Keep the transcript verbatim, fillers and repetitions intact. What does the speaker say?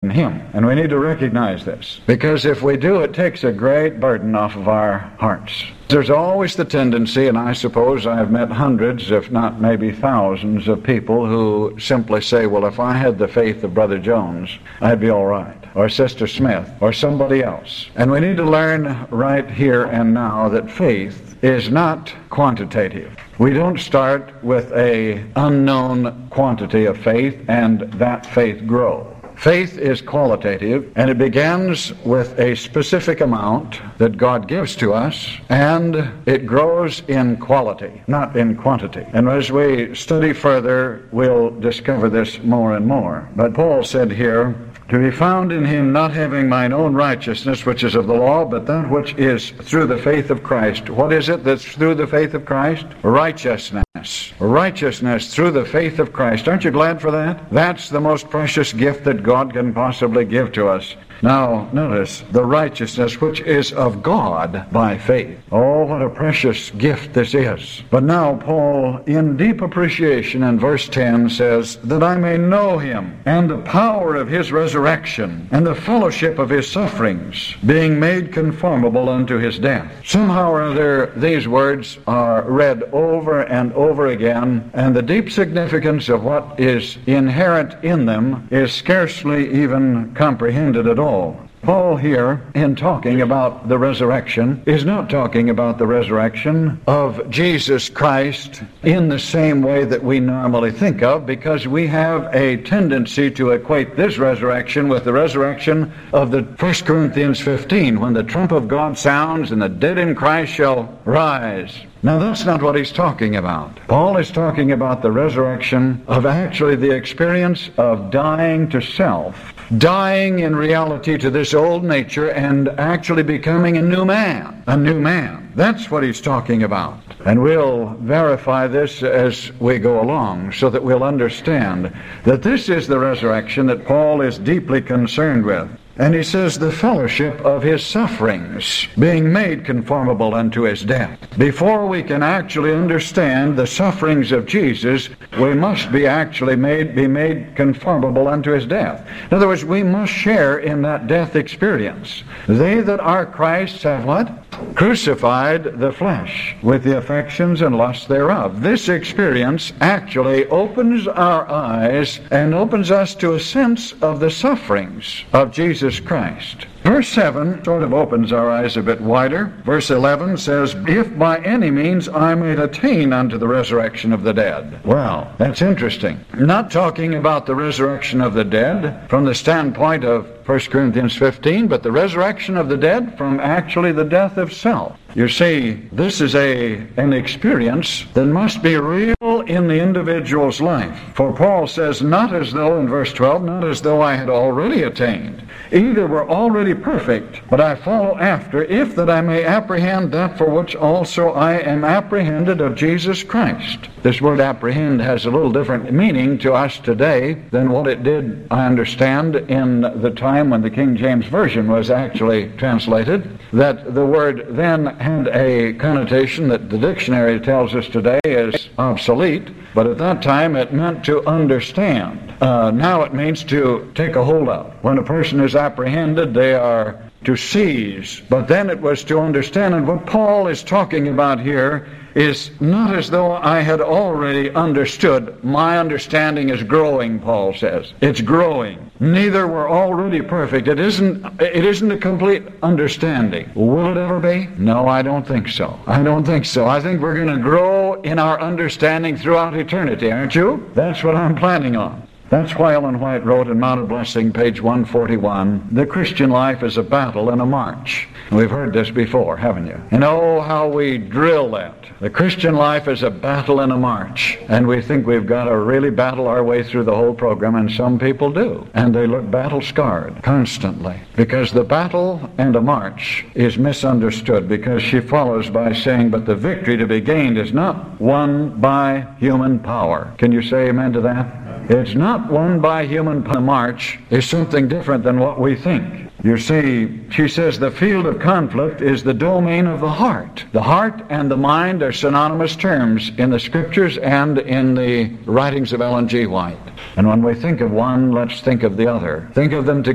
Him. And we need to recognize this, because if we do, it takes a great burden off of our hearts. There's always the tendency, and I suppose I've met hundreds, if not maybe thousands, of people who simply say, well, if I had the faith of Brother Jones, I'd be all right, or Sister Smith, or somebody else. And we need to learn right here and now that faith is not quantitative. We don't start with an unknown quantity of faith and that faith grow. Faith is qualitative, and it begins with a specific amount that God gives to us, and it grows in quality, not in quantity. And as we study further, we'll discover this more and more. But Paul said here, to be found in Him, not having mine own righteousness, which is of the law, but that which is through the faith of Christ. What is it that's through the faith of Christ? Righteousness. Righteousness through the faith of Christ. Aren't you glad for that? That's the most precious gift that God can possibly give to us. Now, notice, the righteousness which is of God by faith. Oh, what a precious gift this is. But now Paul, in deep appreciation in verse ten, says, that I may know Him, and the power of His resurrection, and the fellowship of His sufferings, being made conformable unto His death. Somehow or other, these words are read over and over again, and the deep significance of what is inherent in them is scarcely even comprehended at all. Paul here, in talking about the resurrection, is not talking about the resurrection of Jesus Christ in the same way that we normally think of, because we have a tendency to equate this resurrection with the resurrection of the First Corinthians fifteen, when the trump of God sounds and the dead in Christ shall rise. Now, that's not what he's talking about. Paul is talking about the resurrection of actually the experience of dying to self, dying in reality to this old nature, and actually becoming a new man. A new man. That's what he's talking about. And we'll verify this as we go along so that we'll understand that this is the resurrection that Paul is deeply concerned with. And he says, the fellowship of His sufferings, being made conformable unto His death. Before we can actually understand the sufferings of Jesus, we must be actually made, be made conformable unto His death. In other words, we must share in that death experience. They that are Christ's have what? Crucified the flesh with the affections and lusts thereof. This experience actually opens our eyes and opens us to a sense of the sufferings of Jesus Christ. Verse seven sort of opens our eyes a bit wider. Verse eleven says, if by any means I may attain unto the resurrection of the dead. Well, that's interesting. Not talking about the resurrection of the dead from the standpoint of First Corinthians fifteen, but the resurrection of the dead from actually the death of self. You see, this is a an experience that must be real in the individual's life. For Paul says, not as though, in verse twelve, not as though I had already attained. Either were already perfect, but I follow after, if that I may apprehend that for which also I am apprehended of Jesus Christ. This word apprehend has a little different meaning to us today than what it did, I understand, in the time when the King James Version was actually translated. That the word then had a connotation that the dictionary tells us today is obsolete, but at that time it meant to understand. Uh, now it means to take a hold of. When a person is apprehended, they are to seize. But then it was to understand. And what Paul is talking about here is not as though I had already understood. My understanding is growing, Paul says. It's growing. Neither were already perfect. It isn't, it isn't a complete understanding. Will it ever be? No, I don't think so. I don't think so. I think we're going to grow in our understanding throughout eternity, aren't you? That's what I'm planning on. That's why Ellen White wrote in Mount of Blessing, page one forty-one, the Christian life is a battle and a march. We've heard this before, haven't you? And oh, how we drill that. The Christian life is a battle and a march. And we think we've got to really battle our way through the whole program, and some people do. And they look battle-scarred constantly. Because the battle and a march is misunderstood, because she follows by saying, but the victory to be gained is not won by human power. Can you say amen to that? It's not won by human power. The march is something different than what we think. You see, she says the field of conflict is the domain of the heart. The heart and the mind are synonymous terms in the Scriptures and in the writings of Ellen G. White. And when we think of one, let's think of the other. Think of them together.